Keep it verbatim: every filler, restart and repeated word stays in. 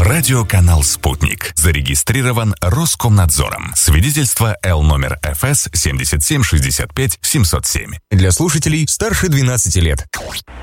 Радиоканал «Спутник». Зарегистрирован Роскомнадзором. Свидетельство Л номер ФС семьдесят семь шестьдесят пять семьсот семь. Для слушателей старше двенадцати лет.